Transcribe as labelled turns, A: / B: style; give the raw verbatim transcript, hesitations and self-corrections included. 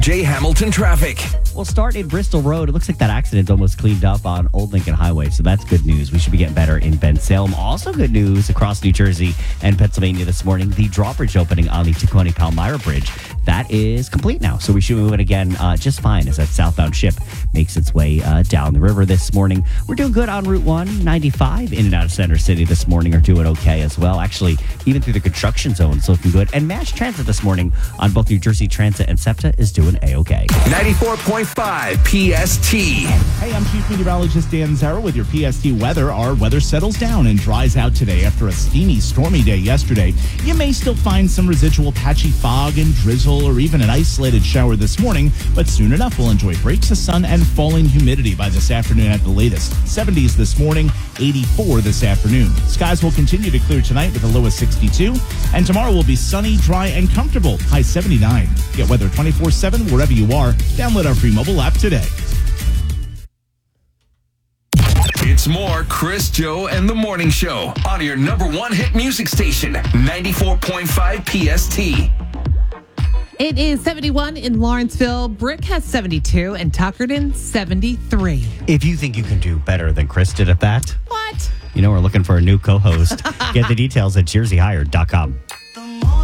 A: Jay Hamilton traffic.
B: We'll start in Bristol Road. It looks like that accident's almost cleaned up on Old Lincoln Highway, so that's good news. We should be getting better in Ben Salem. Also good news across New Jersey and Pennsylvania this morning. The drawbridge opening on the Tacony Palmyra Bridge, that is complete now. So we should be moving again uh, just fine as that southbound ship makes its way uh, down the river this morning. We're doing good on Route one ninety-five in and out of Center City this morning are doing okay as well. Actually, even through the construction zone, it's looking good. And Mass Transit this morning on both New Jersey Transit and SEPTA is doing A-okay.
A: ninety-four point five P S T.
C: Hey, I'm Chief Meteorologist Dan Zara with your P S T weather. Our weather settles down and dries out today after a steamy, stormy day yesterday. You may still find some residual patchy fog and drizzle or even an isolated shower this morning, but soon enough we'll enjoy breaks of sun and falling humidity by this afternoon at the latest. seventies this morning, eighty-four this afternoon. Skies will continue to clear tonight with a low of sixty-two, and tomorrow will be sunny, dry, and comfortable, high seventy-nine. Get weather twenty-four seven wherever you are. Download our free mobile app today.
A: It's more Chris, Joe, and the Morning Show on your number one hit music station, ninety-four point five P S T.
D: It is seventy-one in Lawrenceville. Brick has seventy-two and Tuckerton seventy-three.
B: If you think you can do better than Chris did at that,
D: What?
B: you know we're looking for a new co-host. Get the details at jersey hired dot com.